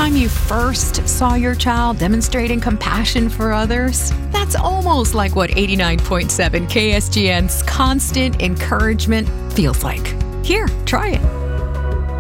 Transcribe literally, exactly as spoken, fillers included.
time you first saw your child demonstrating compassion for others? That's almost like what eighty-nine point seven K S G N's constant encouragement feels like. Here, try it.